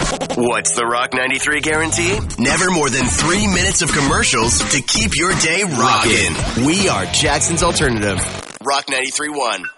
What's the Rock 93 guarantee? Never more than 3 minutes of commercials to keep your day rocking. We are Jackson's Alternative. Rock 93.1.